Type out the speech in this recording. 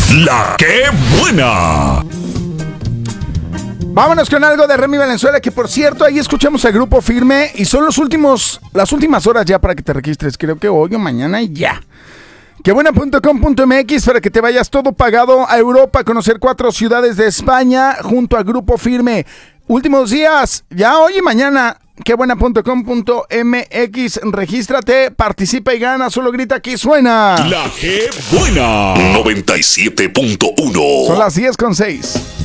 La que buena. Vámonos con algo de Remy Valenzuela, que por cierto, ahí escuchamos a Grupo Firme y son las últimas horas ya para que te registres. Creo que hoy o mañana y ya. Quebuena.com.mx para que te vayas todo pagado a Europa a conocer 4 ciudades de España junto a Grupo Firme. Últimos días, ya hoy y mañana. Quebuena.com.mx, regístrate, participa y gana, solo grita aquí suena. La que buena. 97.1. Son las 10:06.